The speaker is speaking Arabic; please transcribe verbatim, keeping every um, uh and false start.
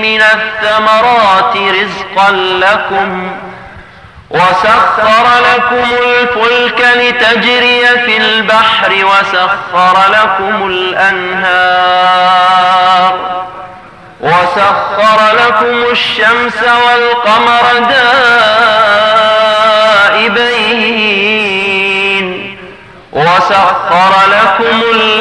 من الثمرات رزقا لكم وسخر لكم الفلك لتجري في البحر وسخر لكم الأنهار وسخر لكم الشمس والقمر دائبين وسخر